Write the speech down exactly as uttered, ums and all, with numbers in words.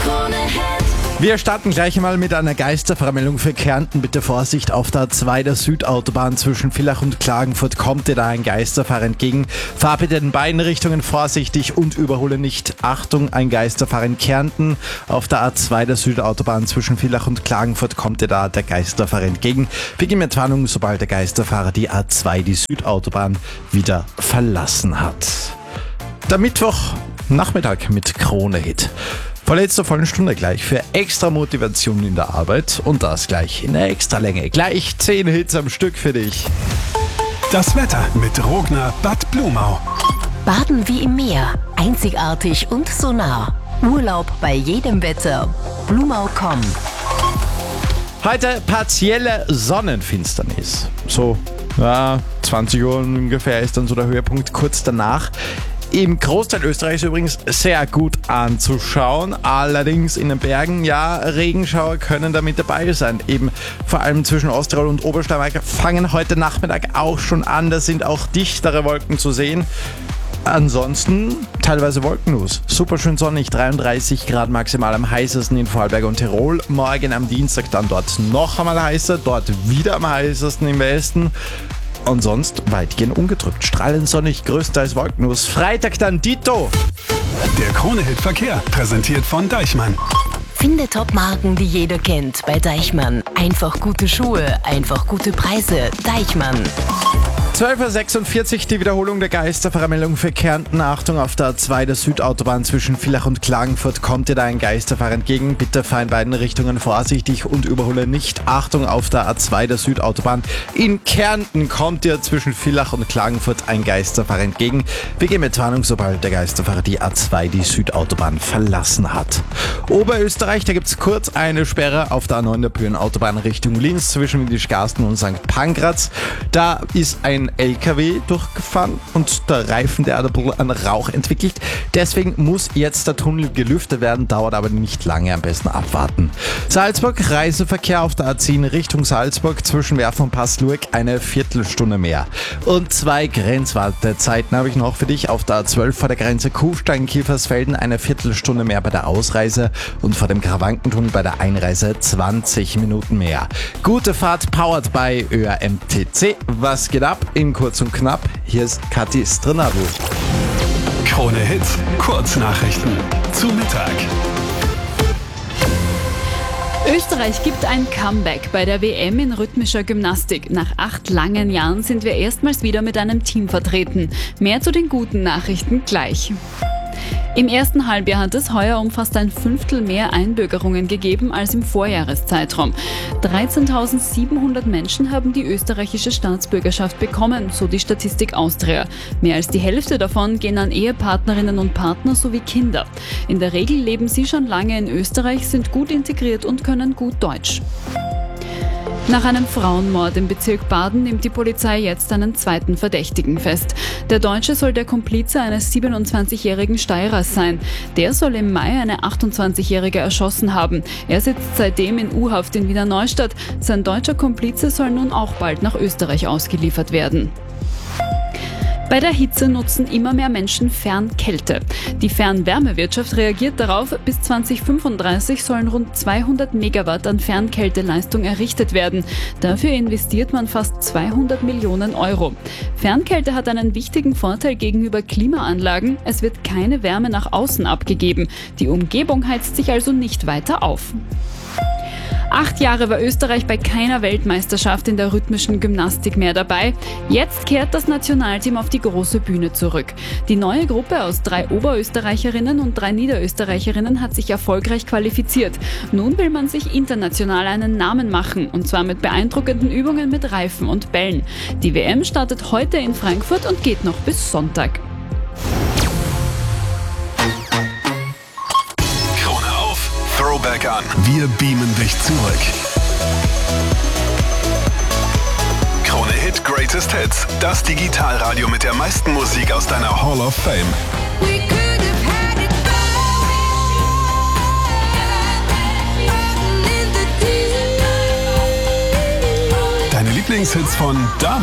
Wir starten gleich einmal mit einer Geistervermeldung für Kärnten. Bitte Vorsicht auf der A zwei der Südautobahn zwischen Villach und Klagenfurt. Kommt dir da ein Geisterfahrer entgegen? Fahr bitte in beiden Richtungen vorsichtig und überhole nicht. Achtung, ein Geisterfahrer in Kärnten. Auf der A zwei der Südautobahn zwischen Villach und Klagenfurt kommt dir da der Geisterfahrer entgegen. Beginn mit Warnung, sobald der Geisterfahrer die A zwei, die Südautobahn, wieder verlassen hat. Der Mittwochnachmittag mit Krone-Hit. Vor letzter vollen Stunde gleich für extra Motivation in der Arbeit und das gleich in der Extralänge. Gleich zehn Hits am Stück für dich. Das Wetter mit Rogner Bad Blumau. Baden wie im Meer, einzigartig und so nah. Urlaub bei jedem Wetter. Blumau Punkt com. Heute partielle Sonnenfinsternis. So, ja, zwanzig Uhr ungefähr ist dann so der Höhepunkt, kurz danach. Im Großteil Österreichs übrigens sehr gut anzuschauen, allerdings in den Bergen, ja, Regenschauer können da mit dabei sein. Eben vor allem zwischen Osttirol und Obersteiermark fangen heute Nachmittag auch schon an, da sind auch dichtere Wolken zu sehen. Ansonsten teilweise wolkenlos. Super schön sonnig, dreiunddreißig Grad maximal am heißesten in Vorarlberg und Tirol. Morgen am Dienstag dann dort noch einmal heißer, dort wieder am heißesten im Westen. Und sonst weitgehend ungetrübt. Strahlend sonnig, größtenteils wolkenlos. Freitag dann Dito. Der Krone-Hit Verkehr, präsentiert von Deichmann. Finde Top-Marken, die jeder kennt, bei Deichmann. Einfach gute Schuhe, einfach gute Preise. Deichmann. zwölf Uhr sechsundvierzig, die Wiederholung der Geisterfahrermeldung für Kärnten. Achtung, auf der A zwei der Südautobahn zwischen Villach und Klagenfurt kommt dir da ein Geisterfahrer entgegen. Bitte fahr in beiden Richtungen vorsichtig und überhole nicht. Achtung, auf der A zwei der Südautobahn in Kärnten kommt dir zwischen Villach und Klagenfurt ein Geisterfahrer entgegen. Wir gehen mit Warnung, sobald der Geisterfahrer die A zwei, die Südautobahn, verlassen hat. Oberösterreich, da gibt es kurz eine Sperre auf der A neun der Bürenautobahn Richtung Linz zwischen Windischgarsten und Sankt Pankraz. Da ist ein L K W durchgefahren und der Reifen, der hat ein bisschen an Rauch entwickelt. Deswegen muss jetzt der Tunnel gelüftet werden, dauert aber nicht lange, am besten abwarten. Salzburg, Reiseverkehr auf der A zehn Richtung Salzburg zwischen Werfen und Passlurg eine Viertelstunde mehr. Und zwei Grenzwartezeiten habe ich noch für dich. Auf der A zwölf vor der Grenze Kufstein-Kiefersfelden eine Viertelstunde mehr bei der Ausreise und vor dem Karawankentunnel bei der Einreise zwanzig Minuten mehr. Gute Fahrt, powered by Ö R M T C. Was geht ab? In kurz und knapp, hier ist Kathi Strnadl. Krone Hit, Kurznachrichten zu Mittag. Österreich gibt ein Comeback bei der W M in rhythmischer Gymnastik. Nach acht langen Jahren sind wir erstmals wieder mit einem Team vertreten. Mehr zu den guten Nachrichten gleich. Im ersten Halbjahr hat es heuer um fast ein Fünftel mehr Einbürgerungen gegeben als im Vorjahreszeitraum. dreizehntausendsiebenhundert Menschen haben die österreichische Staatsbürgerschaft bekommen, so die Statistik Austria. Mehr als die Hälfte davon gehen an Ehepartnerinnen und Partner sowie Kinder. In der Regel leben sie schon lange in Österreich, sind gut integriert und können gut Deutsch. Nach einem Frauenmord im Bezirk Baden nimmt die Polizei jetzt einen zweiten Verdächtigen fest. Der Deutsche soll der Komplize eines siebenundzwanzigjährigen Steirers sein. Der soll im Mai eine achtundzwanzigjährige erschossen haben. Er sitzt seitdem in U-Haft in Wiener Neustadt. Sein deutscher Komplize soll nun auch bald nach Österreich ausgeliefert werden. Bei der Hitze nutzen immer mehr Menschen Fernkälte. Die Fernwärmewirtschaft reagiert darauf, bis zweitausendfünfunddreißig sollen rund zweihundert Megawatt an Fernkälteleistung errichtet werden. Dafür investiert man fast zweihundert Millionen Euro. Fernkälte hat einen wichtigen Vorteil gegenüber Klimaanlagen. Es wird keine Wärme nach außen abgegeben. Die Umgebung heizt sich also nicht weiter auf. Acht Jahre war Österreich bei keiner Weltmeisterschaft in der rhythmischen Gymnastik mehr dabei. Jetzt kehrt das Nationalteam auf die große Bühne zurück. Die neue Gruppe aus drei Oberösterreicherinnen und drei Niederösterreicherinnen hat sich erfolgreich qualifiziert. Nun will man sich international einen Namen machen, und zwar mit beeindruckenden Übungen mit Reifen und Bällen. Die W M startet heute in Frankfurt und geht noch bis Sonntag. Throwback an. Wir beamen dich zurück. Krone Hit Greatest Hits. Das Digitalradio mit der meisten Musik aus deiner Hall of Fame. Deine Lieblingshits von damals.